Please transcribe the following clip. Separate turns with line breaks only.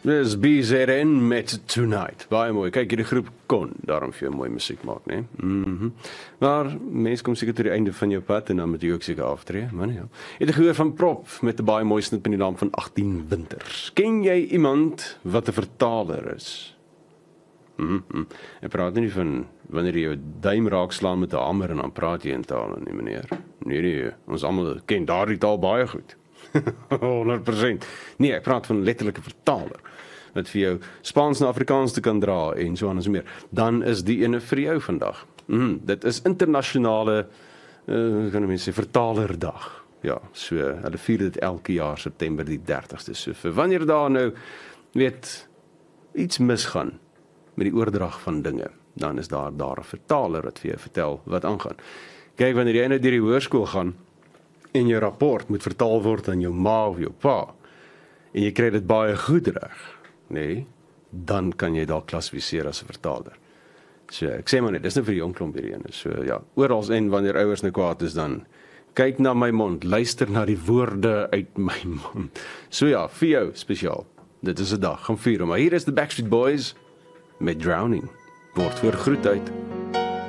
Dis BZN met Tonight. Baie mooi. Kyk, hierdie groep kon daarom vir jou mooi musiek maak, né? Maar mense kom seker tot die einde van jou pad en dan moet jy ook seker aftree, maar nee. Het jy gehoor van Prop met 'n baie mooi snit met die naam van 18 Winters? Ken jy iemand wat 'n vertaler is? Ek praat nie van wanneer jy jou duim raak slaan met 'n hamer en dan praat jy in tale nie, meneer. Nee, ons almal ken daardie taal baie goed. 100%. Nee, ek praat van letterlike vertaler wat vir jou Spaans na Afrikaans te kan dra en so aan en so meer. Dan is die ene vir jou vandag. Dit is internasionale kan mense sê vertalerdag. Ja, so hulle vier dit elke jaar September die 30ste. So vir wanneer daar nou iets misgaan met die oordrag van dinge, dan is daar 'n vertaler wat vir jou vertel wat aangaan. Kyk, wanneer jy nou deur die hoërskool gaan en jou rapport moet vertaal word aan jou ma of jou pa, en jy kry dit baie goed reg, nee, dan kan jy dalk klassifiseer as 'n vertaler. So, ek sê maar net, dis nou vir die jong klomp hierdie ene. So ja, orals en wanneer ouers nou kwaad is, dan kyk na my mond, luister na die woorde uit my mond. So ja, vir jou spesiaal. Dit is 'n dag, gaan vier hom. Maar hier is the Backstreet Boys met Drowning. Word voor groet uit.